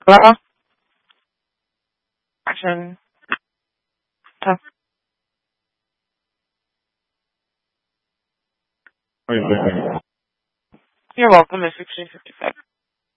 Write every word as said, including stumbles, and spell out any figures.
Hello? Action. Tough. Oh, yeah, okay. You're welcome, Miss sixteen fifty-five.